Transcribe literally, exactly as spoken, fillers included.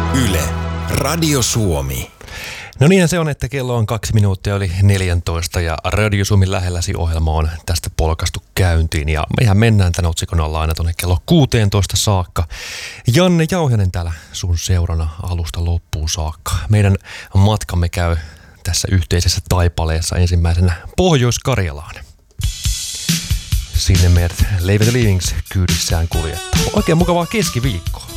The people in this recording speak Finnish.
Yle, Radio Suomi. No niin, se on, että kello on kaksi minuuttia yli neljäntoista ja Radio Suomi lähelläsi ohjelma on tästä polkastu käyntiin. Ja mehän mennään tämän otsikon alla aina tuonne kello kuusitoista saakka. Janne Jauhjanen täällä sun seurana alusta loppuun saakka. Meidän matkamme käy tässä yhteisessä taipaleessa ensimmäisenä Pohjois-Karjalaan. Sinne meidät Leave the Livings kyydissään kuljettaa. Oikein mukavaa keskiviikkoa.